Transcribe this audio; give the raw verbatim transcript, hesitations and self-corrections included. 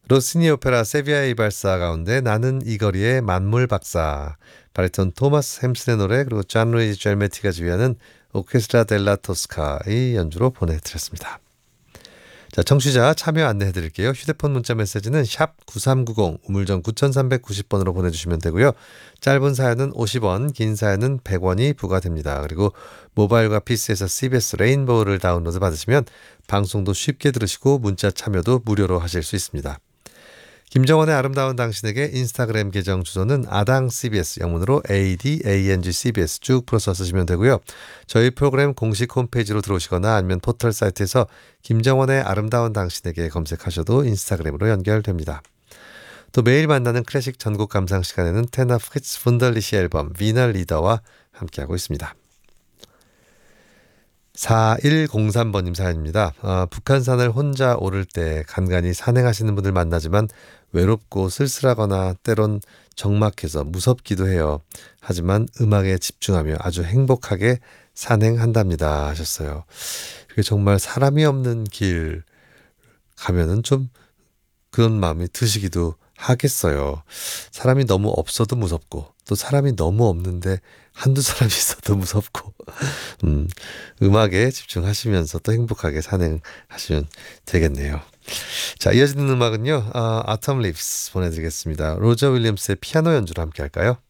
로시니 오페라 세비야의 발사 가운데 나는 이 거리의 만물 박사, 바리톤 토마스 햄슨의 노래, 그리고 잔 루이지 젤메티가 지휘하는 오케스트라 델라 토스카의 연주로 보내드렸습니다. 자, 청취자 참여 안내해 드릴게요. 휴대폰 문자 메시지는 샵 구삼구공 우물정 구삼구공 번으로 보내주시면 되고요. 짧은 사연은 오십 원, 긴 사연은 백 원이 부과됩니다. 그리고 모바일과 피시에서 씨비에스 레인보우를 다운로드 받으시면 방송도 쉽게 들으시고 문자 참여도 무료로 하실 수 있습니다. 김정원의 아름다운 당신에게 인스타그램 계정 주소는 아당 씨비에스, 영문으로 에이디에이엔지 씨비에스 쭉 풀어서 쓰시면 되고요. 저희 프로그램 공식 홈페이지로 들어오시거나 아니면 포털 사이트에서 김정원의 아름다운 당신에게 검색하셔도 인스타그램으로 연결됩니다. 또 매일 만나는 클래식 전곡 감상 시간에는 테너 프리츠 분들리시 앨범 위너 리더와 함께하고 있습니다. 사일공삼 번님 사연입니다. 아, 북한산을 혼자 오를 때 간간히 산행하시는 분들 만나지만 외롭고 쓸쓸하거나 때론 적막해서 무섭기도 해요. 하지만 음악에 집중하며 아주 행복하게 산행한답니다 하셨어요. 그게 정말 사람이 없는 길 가면은 좀 그런 마음이 드시기도 하겠어요. 사람이 너무 없어도 무섭고 또 사람이 너무 없는데 한두 사람이 있어도 무섭고 음, 음악에 집중하시면서 또 행복하게 산행하시면 되겠네요. 자, 이어지는 음악은요. 아, Autumn Leaves 보내드리겠습니다. 로저 윌리엄스의 피아노 연주로 함께 할까요?